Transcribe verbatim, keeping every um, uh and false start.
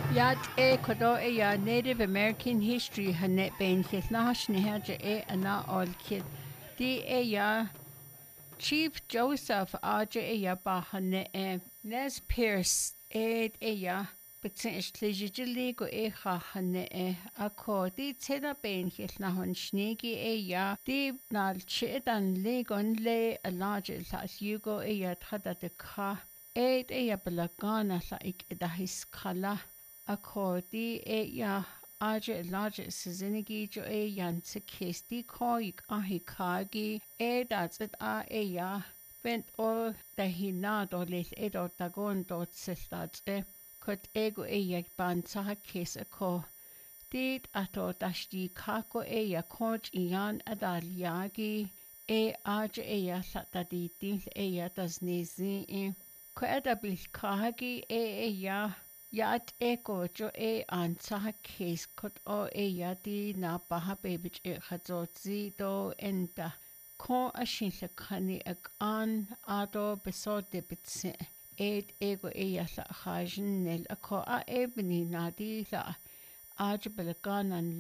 Yat e kodo e ya Native American history hanet ben kitnash nehaja e ana ol kit. Di e ya Chief Joseph aja e ya bahane e Nes Pierce e e ya Betish tlijili go e hahane e ako di teda ben kitnahon shnegi e ya di nal chidan legon le a large la yugo e ya tada de ka e e ya balagana la ik edahis kala ako di e ya aja large sizinigi jo e yan se kesti ko ik ahi kagi e that's it a e ya bent o dahinad o les edo dagon dot sistats e kot ego e ya ban saha kes ako dit ato dashti kako e ya koj iyan adal yagi e aja e ya satadi din e ya das nezi e ko edabil kahagi e e ya Yat eko jo e an saha kes kot o e yadi na baha bebich e khazotzi do enda. Ko ashin khani ak an ado besod de bitse. Ed ego e yasa khajin nel ako a ebni nadi la. Aj belaganan